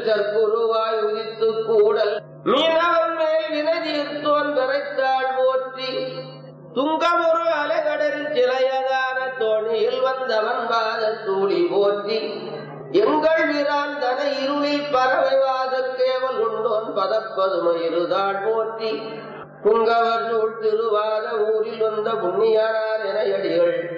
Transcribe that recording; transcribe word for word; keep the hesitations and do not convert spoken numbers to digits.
கற்குருவாய் உதித்து கூடல் மீனவன் மேல் வினதீர்த்தோன் விரைத்தாள் போற்றி துங்கமொரு அலைகடலில் சிலையதான தோணியில் வந்தவன் பாத தூளி போற்றி எங்கள் வீரான் தன இருளில் பறவைவாத கேவல் உண்டோன் பதப்பதும இருதாள் போற்றி புங்கவர் சூழ் திருவாத ஊரில் வந்த புண்ணியனார் என அடிகள்